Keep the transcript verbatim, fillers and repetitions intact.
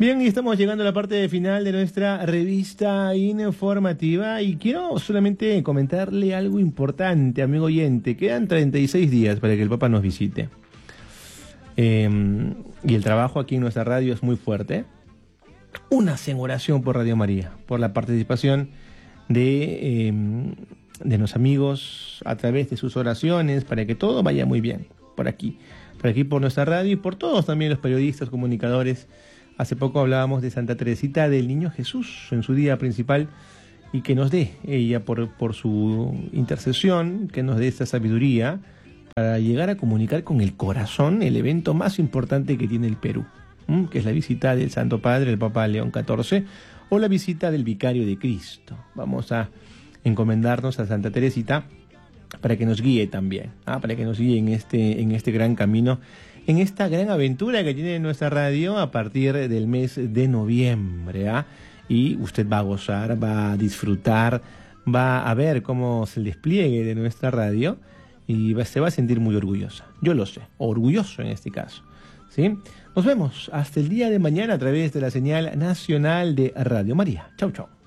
Bien, y estamos llegando a la parte final de nuestra revista informativa y quiero solamente comentarle algo importante, amigo oyente. Quedan treinta y seis días para que el Papa nos visite. Eh, y el trabajo aquí en nuestra radio es muy fuerte. Una oración por Radio María, por la participación de, eh, de los amigos a través de sus oraciones, para que todo vaya muy bien por aquí, por aquí por nuestra radio y por todos también los periodistas, comunicadores. Hace poco hablábamos de Santa Teresita del Niño Jesús en su día principal y que nos dé ella por, por su intercesión, que nos dé esta sabiduría para llegar a comunicar con el corazón el evento más importante que tiene el Perú, ¿m? que es la visita del Santo Padre, el Papa León catorce, o la visita del Vicario de Cristo. Vamos a encomendarnos a Santa Teresita para que nos guíe también, ¿ah? para que nos guíe en este, en este gran camino, en esta gran aventura que tiene nuestra radio a partir del mes de noviembre. ¿ah? Y usted va a gozar, va a disfrutar, va a ver cómo es el despliegue de nuestra radio y va, se va a sentir muy orgullosa. Yo lo sé, orgulloso en este caso. ¿Sí? Nos vemos hasta el día de mañana a través de la señal nacional de Radio María. Chau, chau.